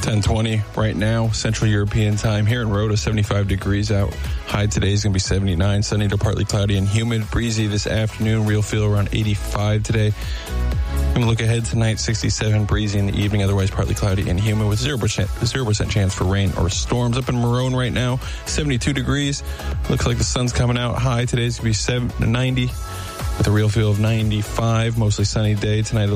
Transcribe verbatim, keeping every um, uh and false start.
ten twenty right now, Central European time. Here in Rota, seventy-five degrees out. High today is going to be seventy-nine. Sunny to partly cloudy and humid. Breezy this afternoon. Real feel around eighty-five today. I'm going to look ahead tonight, sixty-seven, breezy in the evening, otherwise partly cloudy and humid with zero percent, zero percent chance for rain or storms. Up in Marone right now, seventy-two degrees. Looks like the sun's coming out. High today is going to be ninety with a real feel of ninety-five. Mostly sunny day tonight.